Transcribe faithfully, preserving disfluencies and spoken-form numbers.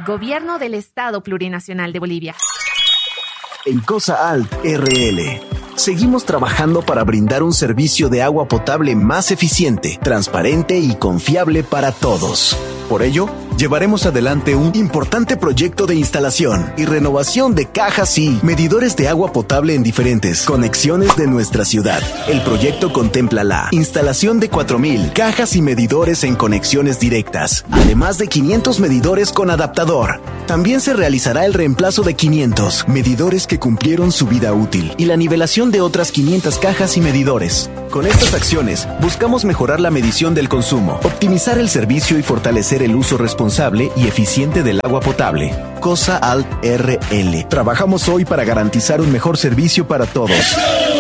Gobierno del Estado Plurinacional de Bolivia. En Cosa Alt R L, seguimos trabajando para brindar un servicio de agua potable más eficiente, transparente y confiable para todos. Por ello, llevaremos adelante un importante proyecto de instalación y renovación de cajas y medidores de agua potable en diferentes conexiones de nuestra ciudad. El proyecto contempla la instalación de cuatro mil cajas y medidores en conexiones directas, además de quinientos medidores con adaptador. También se realizará el reemplazo de quinientos medidores que cumplieron su vida útil y la nivelación de otras quinientas cajas y medidores. Con estas acciones, buscamos mejorar la medición del consumo, optimizar el servicio y fortalecer el uso responsable y eficiente del agua potable. Cosa Alt R L. Trabajamos hoy para garantizar un mejor servicio para todos.